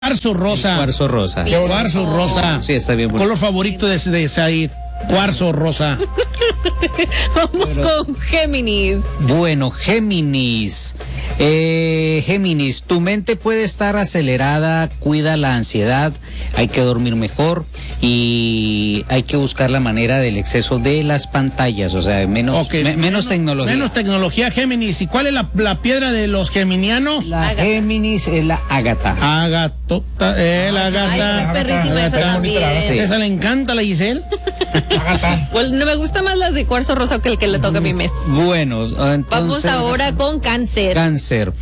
Cuarzo rosa. Cuarzo rosa. Cuarzo rosa. Sí, está bien bonito. Color favorito de Said. Cuarzo rosa. Vamos con Géminis. Bueno, Géminis. Géminis, tu mente puede estar acelerada, cuida la ansiedad, hay que dormir mejor y hay que buscar la manera del exceso de las pantallas, o sea, menos tecnología. Menos tecnología, Géminis. ¿Y cuál es la piedra de los geminianos? La Ágata. Géminis es la ágata. Agatota, la gata. Ay, perrísima esa también. Sí. Esa le encanta a la Giselle. Pues me gusta más las de cuarzo rosa que el que le toca a mi mes. Bueno, entonces... Vamos ahora con Cáncer. Cáncer.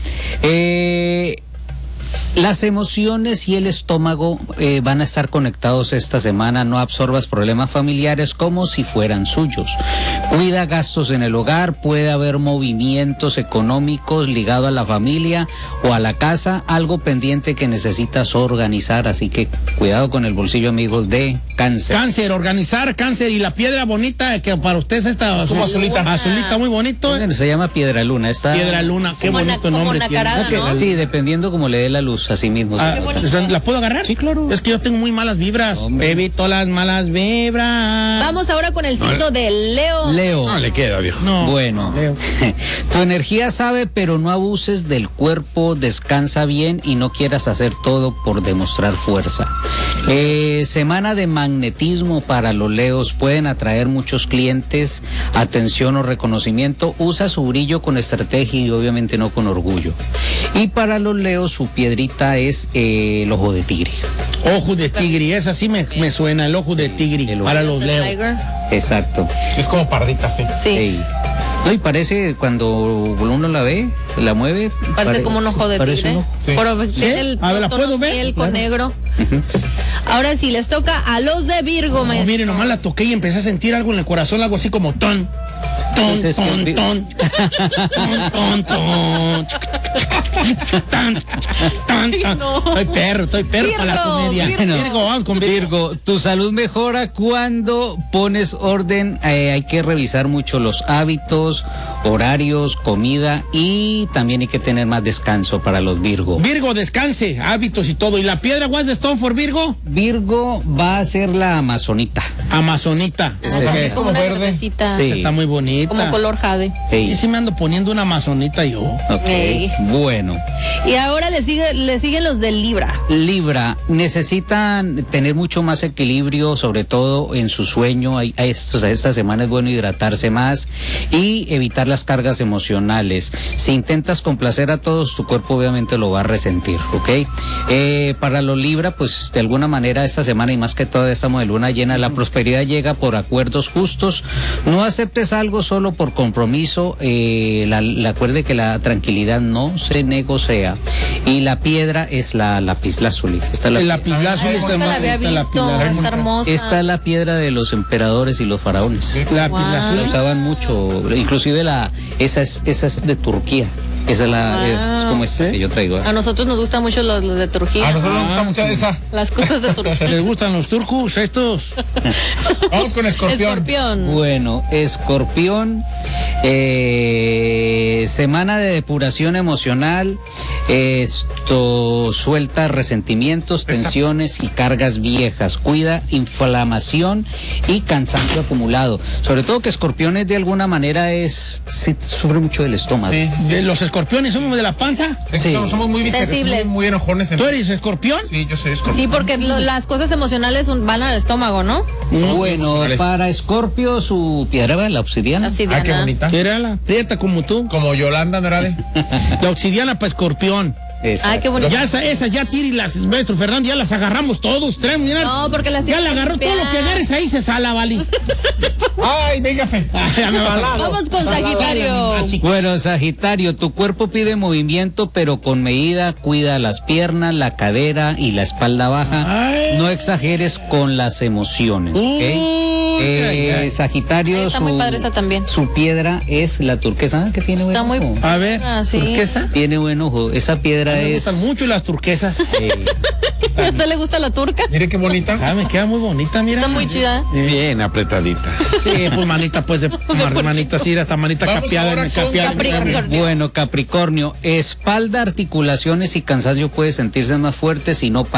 Las emociones y el estómago van a estar conectados esta semana. No absorbas problemas familiares como si fueran suyos. Cuida gastos en el hogar. Puede haber movimientos económicos ligados a la familia o a la casa. Algo pendiente que necesitas organizar. Así que cuidado con el bolsillo, amigos de Cáncer. Cáncer, organizar, Cáncer. Y la piedra bonita que para usted es esta como azulita. Azulita, muy bonito. Bueno, se llama Piedra Luna. Piedra Luna, qué Como bonito como nombre tiene. nacarada, ¿no? Sí, dependiendo como le dé la luz a sí mismo. ¿La puedo agarrar? Sí, claro. Es que yo tengo muy malas vibras. Hombre. Evito las malas vibras. Vamos ahora con el signo de Leo. Leo. No le queda, viejo. No. Bueno, Leo. tu energía sabe, pero no abuses del cuerpo, descansa bien y no quieras hacer todo por demostrar fuerza. Semana de magnetismo para los Leos, pueden atraer muchos clientes, atención o reconocimiento, usa su brillo con estrategia y obviamente no con orgullo. Y para los Leos su piedrita es el ojo de tigre. Ojo de tigre, esa sí me suena, el ojo de tigre, el ojo. para los Leo. Tiger. Exacto. Es como pardita, sí. Sí. Ey. No, y parece cuando uno la ve, la mueve. Parece como un ojo de parece tigre. un ojo. Sí. Pero tiene el A ver, ¿la tonos puedo ver? piel con Claro. negro. Ahora sí, les toca a los de Virgo, No, maestro. mire, nomás la toqué y empecé a sentir algo en el corazón, algo así como ton. Pues es que Ton, el ton, ton, ton, ton. Tan, tan, tan. No. Estoy perro para la Virgo, comedia. Virgo. Virgo, vamos con Virgo. Virgo, tu salud mejora cuando pones orden. Hay que revisar mucho los hábitos, horarios, comida y también hay que tener más descanso para los Virgo. Virgo, descanse, hábitos y todo. ¿Y la piedra What's the Stone for Virgo? Virgo va a ser la amazonita. Amazonita. Ah, Sí, es sí. como una Verde. verdecita. Sí. Está muy bonita. Como color jade. Y Ey, sí me ando poniendo una amazonita yo. ok, Ey. bueno. Y ahora le siguen los de Libra. Libra, necesitan tener mucho más equilibrio, sobre todo en su sueño. Esta semana es bueno hidratarse más y evitar las cargas emocionales. Si intentas complacer a todos, tu cuerpo obviamente lo va a resentir, ¿ok? Para los Libra, pues de alguna manera esta semana y más que todo estamos de luna llena, la prosperidad llega por acuerdos justos. No aceptes algo solo por compromiso. Acuerde que la tranquilidad no se negocia. Y la piedra es la lapislázuli. Esta es la El piedra. lapislázuli Nunca la había visto. Está hermosa. Esta es la piedra de los emperadores y los faraones. Lapislázuli. La usaban mucho, inclusive esa es de Turquía. Esa es es como esta que yo traigo. A nosotros nos gustan mucho los de Turquía. A nosotros nos gusta mucho esa. Las cosas de Turquía. ¿Les gustan los turcos estos? Vamos con Escorpión. Escorpión. Bueno, Escorpión, semana de depuración emocional. Esto suelta resentimientos, tensiones y cargas viejas. Cuida inflamación y cansancio acumulado. Sobre todo que Escorpión es de alguna manera sufre mucho del estómago. Sí, sí, ¿De sí. los escorpiones somos de la panza? Es que Sí. somos muy Sensibles. muy enojones. ¿Tú eres escorpión? Sí, yo soy escorpión. Sí, porque las cosas emocionales van al estómago, ¿no? Bueno, emocionales. para Escorpio su piedra va la obsidiana. Obsidiana. Ah, qué bonita. Era la prieta como tú. Como Yolanda, ¿no era de? La obsidiana para escorpión. Esa. Ay, qué bonito. Ya esa ya Tiri las, maestro Fernando, ya las agarramos todos. Traemos, mira. No, porque las Ya tienes la que agarró todo limpiar. lo que agarres ahí se sala, Vali. ¡Ay, véngase! Ya me vas a- Vamos con Sagitario. Bueno, Sagitario, tu cuerpo pide movimiento, pero con medida. Cuida las piernas, la cadera y la espalda baja. Ay. No exageres con las emociones, ¿ok? ay, ay. Sagitario, Ay, está muy padre esa también. su piedra es la turquesa, que tiene buen Está muy- ojo. A ver, Ah, sí. turquesa. Tiene buen ojo. Esa piedra otra Me es... gustan mucho las turquesas. ¿A usted le gusta la turca? Mire qué bonita. Ah, me queda muy bonita, mira. Está muy chida. Bien apretadita. Sí, pues manita, pues de manita, sí, hasta manita Vamos capeada. ahora con Capricornio. Bueno, Capricornio, espalda, articulaciones y cansancio puede sentirse más fuerte si no